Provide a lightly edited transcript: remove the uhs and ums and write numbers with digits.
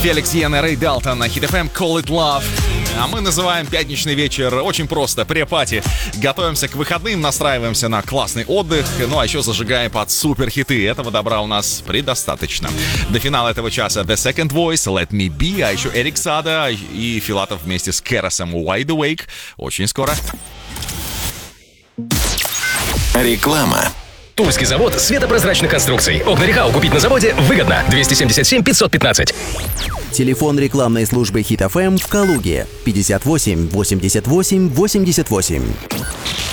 Феликс Йен и Рэй Далтон на Hit FM Call It Love. А мы называем пятничный вечер очень просто, пре-пати. Готовимся к выходным, настраиваемся на классный отдых, ну а еще зажигаем под суперхиты. Этого добра у нас предостаточно. До финала этого часа The Second Voice, Let Me Be, а еще Эрик Сада и Филатов вместе с Керосом Wide Awake. Очень скоро. Реклама. Тульский завод светопрозрачных конструкций. Окна Рехау купить на заводе выгодно. 277 515. Телефон рекламной службы Hit FM в Калуге 58 88 88.